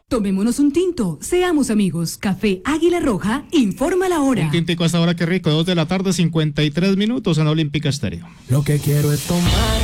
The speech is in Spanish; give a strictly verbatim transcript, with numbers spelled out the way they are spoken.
Tomémonos un tinto, seamos amigos. Café Águila Roja, informa la hora. Un tintico hasta ahora, qué rico, dos de la tarde, cincuenta y tres minutos en Olímpica Estéreo. Lo que quiero es tomar